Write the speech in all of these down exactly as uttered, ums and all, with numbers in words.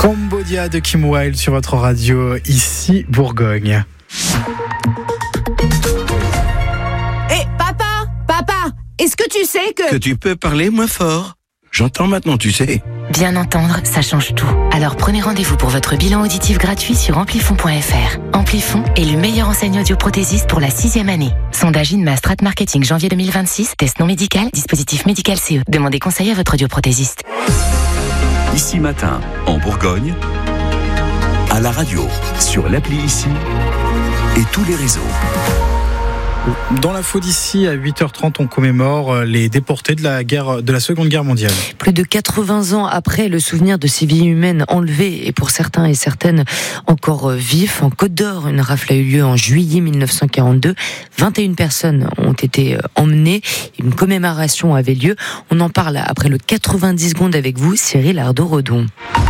Cambodia de Kim Wilde sur votre radio, ici Bourgogne. Hé, hey, papa, papa, est-ce que tu sais que... Que tu peux parler moins fort. J'entends maintenant, tu sais. Bien entendre, ça change tout. Alors prenez rendez-vous pour votre bilan auditif gratuit sur amplifon point f r. Amplifon est le meilleur enseignant audioprothésiste pour la sixième année. Sondage INMA Strat Marketing janvier deux mille vingt-six, test non médical, dispositif médical C E. Demandez conseil à votre audioprothésiste. Ici Matin, en Bourgogne, à la radio, sur l'appli Ici et tous les réseaux. Dans l'info d'ici, à huit heures trente, on commémore les déportés de la guerre, de la Seconde Guerre mondiale. Plus de quatre-vingts ans après, le souvenir de ces vies humaines enlevées et pour certains et certaines encore vifs. En Côte d'Or, une rafle a eu lieu en juillet mille neuf cent quarante-deux. vingt et une personnes ont été emmenées. Une commémoration avait lieu. On en parle après le quatre-vingt-dix secondes avec vous, Cyril Ardo-Redon.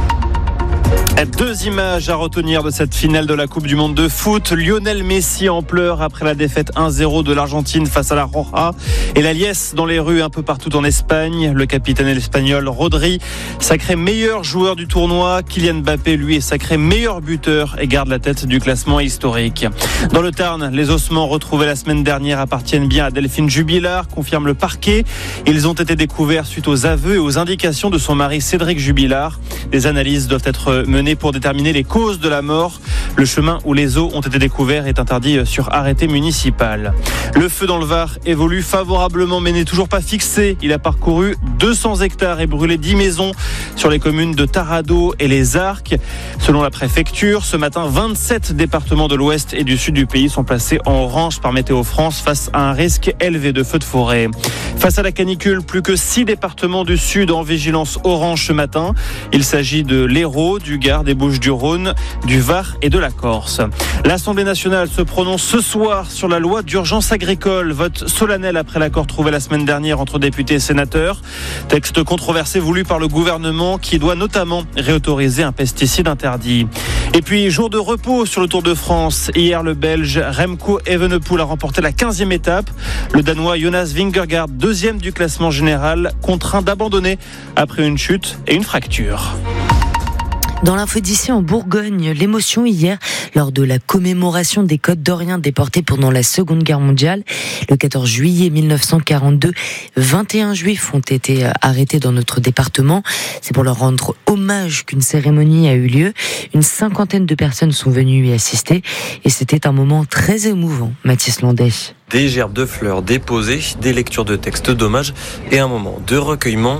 Deux images à retenir de cette finale de la Coupe du Monde de foot. Lionel Messi en pleurs après la défaite un zéro de l'Argentine face à la Roja. Et la liesse dans les rues un peu partout en Espagne. Le capitaine espagnol Rodri, sacré meilleur joueur du tournoi. Kylian Mbappé, lui, est sacré meilleur buteur et garde la tête du classement historique. Dans le Tarn, les ossements retrouvés la semaine dernière appartiennent bien à Delphine Jubilard, confirme le parquet. Ils ont été découverts suite aux aveux et aux indications de son mari Cédric Jubilard. Des analyses doivent être menées pour déterminer les causes de la mort. Le chemin où les os ont été découverts est interdit sur arrêté municipal. Le feu dans le Var évolue favorablement mais n'est toujours pas fixé. Il a parcouru deux cents hectares et brûlé dix maisons sur les communes de Tarado et les Arcs. Selon la préfecture, ce matin, vingt-sept départements de l'ouest et du sud du pays sont placés en orange par Météo France face à un risque élevé de feux de forêt. Face à la canicule, plus que six départements du sud en vigilance orange ce matin. Il s'agit de l'Hérault, du Gard, des Bouches-du-Rhône, du Var et de la Corse. L'Assemblée nationale se prononce ce soir sur la loi d'urgence agricole. Vote solennel après l'accord trouvé la semaine dernière entre députés et sénateurs. Texte controversé voulu par le gouvernement qui doit notamment réautoriser un pesticide interdit. Et puis, jour de repos sur le Tour de France. Hier, le Belge Remco Evenepoel a remporté la quinzième étape. Le Danois Jonas Vingegaard, deuxième du classement général, contraint d'abandonner après une chute et une fracture. Dans l'info d'ici en Bourgogne, l'émotion hier lors de la commémoration des Côtes-d'Oriens déportés pendant la Seconde Guerre mondiale. Le quatorze juillet mille neuf cent quarante-deux, vingt et un juifs ont été arrêtés dans notre département. C'est pour leur rendre hommage qu'une cérémonie a eu lieu. Une cinquantaine de personnes sont venues y assister et c'était un moment très émouvant. Mathis Landais. Des gerbes de fleurs déposées, des lectures de textes d'hommage et un moment de recueillement.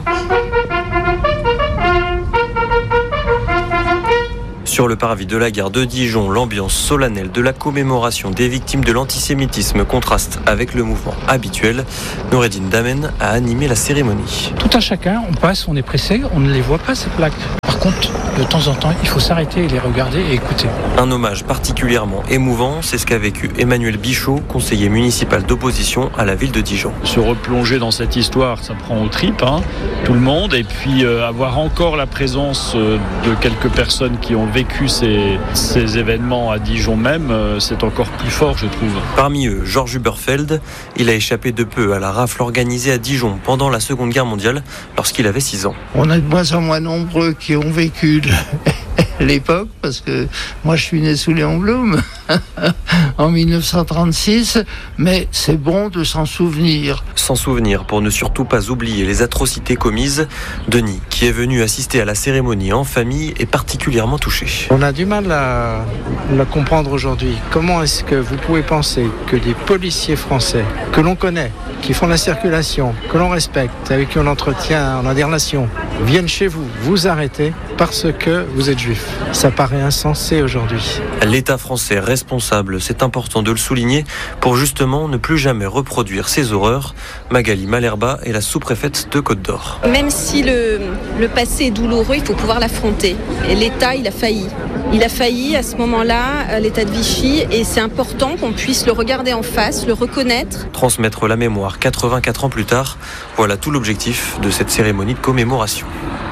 Sur le parvis de la gare de Dijon, l'ambiance solennelle de la commémoration des victimes de l'antisémitisme contraste avec le mouvement habituel. Noureddine Damen a animé la cérémonie. Tout un chacun, on passe, on est pressé, on ne les voit pas ces plaques. Par contre, de temps en temps, il faut s'arrêter et les regarder et écouter. Un hommage particulièrement émouvant, c'est ce qu'a vécu Emmanuel Bichot, conseiller municipal d'opposition à la ville de Dijon. Se replonger dans cette histoire, ça prend aux tripes, hein, tout le monde, et puis euh, avoir encore la présence euh, de quelques personnes qui ont vécu Ces, ces événements à Dijon même, c'est encore plus fort, je trouve. Parmi eux, Georges Huberfeld. Il a échappé de peu à la rafle organisée à Dijon pendant la Seconde Guerre mondiale, lorsqu'il avait six ans. On a de moins en moins nombreux qui ont vécu l'époque, parce que moi je suis né sous Léon Blum en mille neuf cent trente-six, mais c'est bon de s'en souvenir. S'en souvenir pour ne surtout pas oublier les atrocités commises. Denis, qui est venu assister à la cérémonie en famille, est particulièrement touché. On a du mal à la comprendre aujourd'hui. Comment est-ce que vous pouvez penser que des policiers français, que l'on connaît, qui font la circulation, que l'on respecte, avec qui on entretient, on a des relations, viennent chez vous, vous arrêter parce que vous êtes juif? Ça paraît insensé aujourd'hui. L'État français responsable, c'est important de le souligner, pour justement ne plus jamais reproduire ces horreurs. Magali Malherba est la sous-préfète de Côte d'Or. Même si le, le passé est douloureux, il faut pouvoir l'affronter. Et l'État, il a failli. Il a failli à ce moment-là, l'État de Vichy, et c'est important qu'on puisse le regarder en face, le reconnaître. Transmettre la mémoire quatre-vingt-quatre ans plus tard, voilà tout l'objectif de cette cérémonie de commémoration.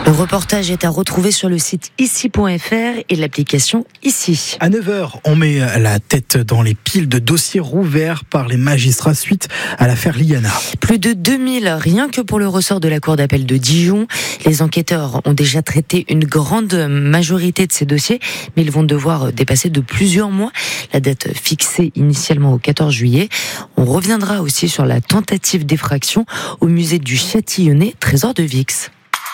Le reportage est à retrouver sur le site ici point f r et l'application Ici. À neuf heures, on met la tête dans les piles de dossiers rouverts par les magistrats suite à l'affaire Liana. Plus de deux mille, rien que pour le ressort de la cour d'appel de Dijon. Les enquêteurs ont déjà traité une grande majorité de ces dossiers, mais ils vont devoir dépasser de plusieurs mois la date fixée initialement au quatorze juillet. On reviendra aussi sur la tentative d'effraction au musée du Châtillonnais, trésor de Vix.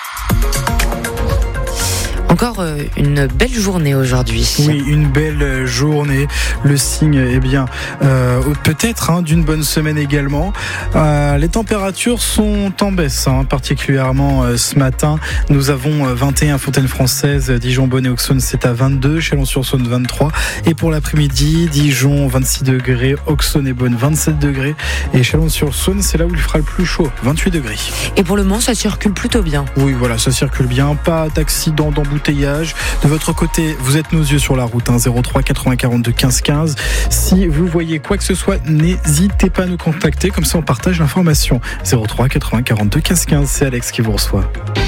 Encore une belle journée aujourd'hui. Oui, une belle journée. Le signe, eh bien, euh, peut-être hein, d'une bonne semaine également. Euh, les températures sont en baisse, hein, particulièrement euh, ce matin. Nous avons vingt et un Fontaine-Française, Dijon, Bonne et Auxonne, c'est à vingt-deux, Chalon-sur-Saône vingt-trois. Et pour l'après-midi, Dijon vingt-six degrés, Auxonne et Bonne vingt-sept degrés. Et Chalon-sur-Saône, c'est là où il fera le plus chaud, vingt-huit degrés. Et pour le moment, ça circule plutôt bien. Oui, voilà, ça circule bien. Pas d'accident, d'embouteillage. De votre côté, vous êtes nos yeux sur la route, hein, zéro trois quatre-vingts quarante-deux quinze quinze. Si vous voyez quoi que ce soit, n'hésitez pas à nous contacter, comme ça on partage l'information. zéro trois quatre-vingts quarante-deux quinze quinze, c'est Alex qui vous reçoit.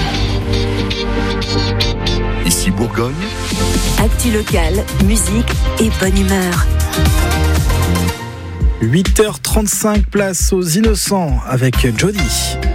Ici Bourgogne. Actu local, musique et bonne humeur. huit heures trente-cinq, place aux Innocents avec Jody.